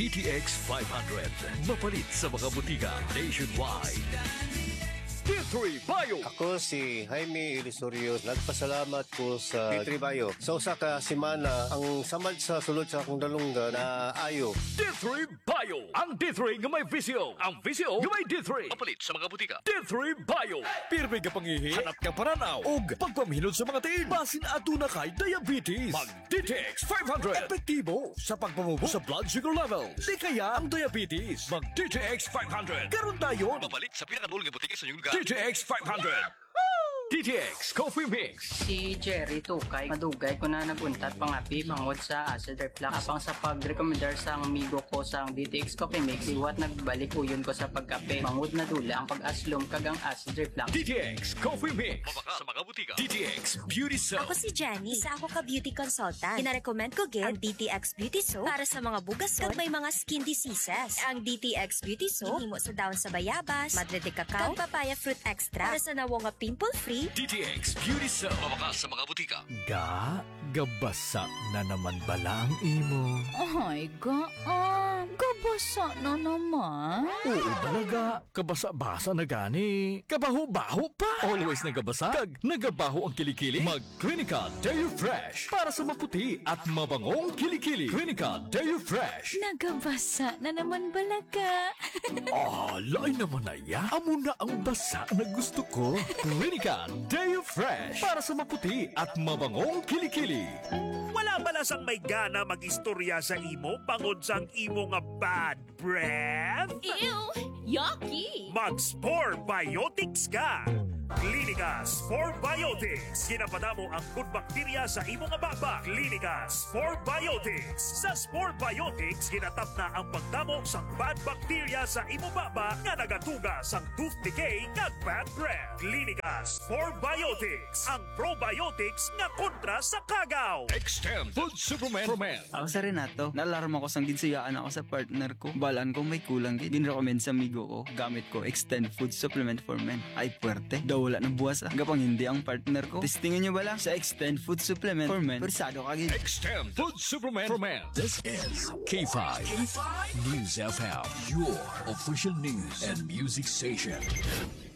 DTX 500. Mapalit sa mga butika nationwide. D3 Bio. Ako si Jaime Ilisorio. Nagpasalamat ko sa D3 Bio. Sa usa ka semana, ang samad sa sulod sa akong dalungga na ayo. D3 Bio. Ang D3 nga may visyo. Ang visyo nga may D3. Mapalit sa mga butika. D3 Bio. Pirmi ka pangihi, hanap ka paranaw, o pagpamilod sa mga tiin. Basin ato na kay diabetes. Mag DTX 500. Epektibo sa pagpamubo sa blood sugar level. Di kaya ang diabetes. Mag DTX 500. Karon tayo. Mapalit sa pinakadul nga butika sa inyong lugar. DTX 500. DTX Coffee Mix. Si Jerry Tukay, madugay ko na naguntat pangapi bangod sa acid reflux. Apang sa pag-recommendar sa amigo ko sa DTX Coffee Mix, iwat nagbalik uyon ko sa pagkape. Bangod na dula ang pag-aslom kagang acid reflux. DTX Coffee Mix. Mabaka sa mga butika. DTX Beauty Soap. Ako si Jenny. Isa ako ka beauty consultant. Kina-recommend ko gid ang DTX Beauty Soap para sa mga bugason kag may mga skin diseases. Ang DTX Beauty Soap gihimo sa dahon sa bayabas, madre de cacao, kag papaya fruit extract para sa nawo nga pimple-free. DTX Beauty Soap. Mabaka sa mga butika. Gabasa na naman bala ang imo. Ay, gabasa na naman. Oo talaga, kabasa-basa na gani. Kabaho-baho pa. Always nagabasa, kag nagabaho ang kilikili. Mag Clinica Deo Fresh para sa maputi at mabangong kilikili. Clinica Deo Fresh. Nagabasa na naman balaga. Lain naman na ya. Amo na ang basa na gusto ko. Clinica Deo Fresh para sa maputi at mabangong kilikili. Wala bala sang may gana mag-istorya sa imo pangod sang imo nga bad breath? Ew! Yucky! Mag-Spore Biotics ka! Clinica Spore Biotics. Ginapadamo ang good bacteria sa imo nga baba. Clinica Spore Biotics. Sa Spore Biotics, ginatap na ang pagdamo sang bad bacteria sa imo baba nga nagatuga sang tooth decay kag bad breath. Clinica Spore Biotics. Ang probiotics nga kontra sa kagaw. Extend Food Supplement for Men. Ako sa Renato, naalarma ko sang ginsuyaan ako sa partner ko. Balaan ko may kulang gid. Ginrecommend sa amigo ko. Gamit ko Extend Food Supplement for Men. Ay puwerte. Daw wala na buwas Gapang hindi ang partner ko. Testingan nyo ba lang sa Extend Food Supplement for Men. Persado ka gid. Extend Food Supplement for Men. This is K5 News FM, your official news and music station.